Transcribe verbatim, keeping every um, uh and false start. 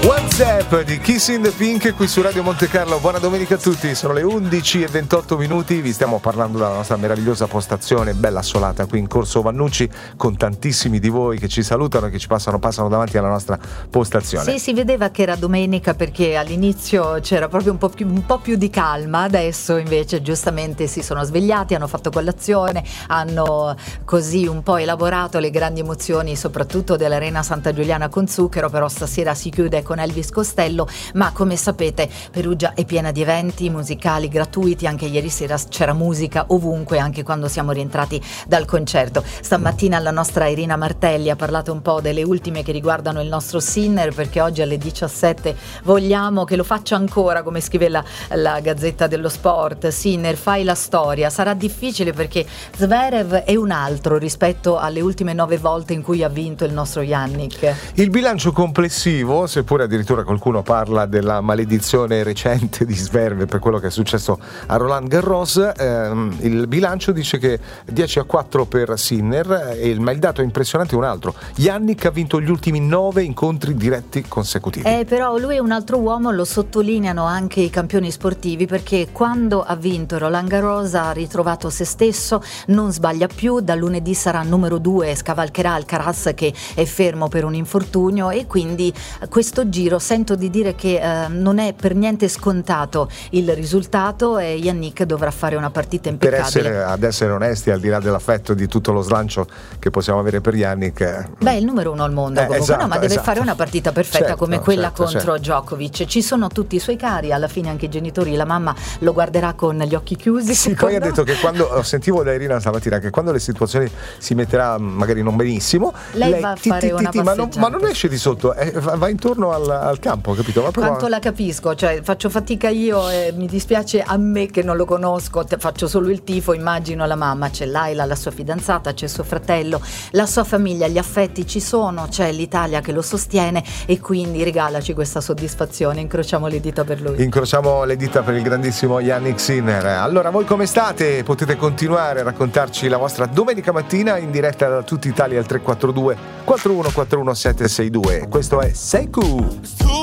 WhatsApp di Kiss in the Pink qui su Radio Monte Carlo. Buona domenica a tutti, sono le undici e ventotto minuti. Vi stiamo parlando della nostra meravigliosa postazione bella assolata qui in Corso Vannucci, con tantissimi di voi che ci salutano e che ci passano, passano davanti alla nostra postazione. Sì, si vedeva che era domenica perché all'inizio c'era proprio un po' più, un po' più di calma, adesso invece giustamente si sono svegliati, hanno fatto colazione, hanno così un po' elaborato le grandi emozioni soprattutto dell'Arena Santa Giuliana con Zucchero. Però stasera si chiude con Elvis Costello, ma come sapete Perugia è piena di eventi musicali gratuiti, anche ieri sera c'era musica ovunque, anche quando siamo rientrati dal concerto. Stamattina la nostra Irina Martelli ha parlato un po' delle ultime che riguardano il nostro Sinner, perché oggi alle diciassette vogliamo che lo faccia ancora, come scrive la, la Gazzetta dello Sport. Sinner, fai la storia. Sarà difficile perché Zverev è un altro rispetto alle ultime nove volte in cui ha vinto il nostro Jannik. Il bilancio complessivo, seppure addirittura qualcuno parla della maledizione recente di Zverev per quello che è successo a Roland Garros, ehm, il bilancio dice che dieci a quattro per Sinner, e il, ma il dato impressionante è un altro. Jannik ha vinto gli ultimi nove incontri diretti consecutivi. Eh, però lui è un altro uomo, lo sottolineano anche i campioni sportivi, perché quando ha vinto Roland Garros ha ritrovato se stesso, non sbaglia più, da lunedì sarà numero due, scavalcherà Alcaraz che è fermo per un infortunio, e quindi questo giro sento di dire che eh, non è per niente scontato il risultato, e Jannik dovrà fare una partita impeccabile. Per essere, ad essere onesti, al di là dell'affetto di tutto lo slancio che possiamo avere per Jannik, beh, il numero uno al mondo, eh, comunque, esatto, no, ma deve esatto. fare una partita perfetta, certo, come quella certo, contro certo. Djokovic. Ci sono tutti i suoi cari, alla fine anche i genitori, la mamma lo guarderà con gli occhi chiusi. Sì, poi ha detto che quando sentivo da Irina stamattina che quando le situazioni si metterà magari non benissimo, lei, lei va a ti, fare ti, una ti, ma, non, passeggiata. ma non esce di sotto, eh, va, va intorno al, al campo, capito? Ma Quanto la capisco, cioè faccio fatica io, e mi dispiace a me che non lo conosco, te- faccio solo il tifo, immagino la mamma, c'è Laila, la sua fidanzata, c'è suo fratello, la sua famiglia, gli affetti ci sono, c'è l'Italia che lo sostiene, e quindi regalaci questa soddisfazione, incrociamo le dita per lui. Incrociamo le dita per il grandissimo Jannik Sinner. Allora, voi come state? Potete continuare a raccontarci la vostra domenica mattina in diretta da tutta Italia al tre quattro due quattro uno quattro uno sette sei due. Questo è Seiku.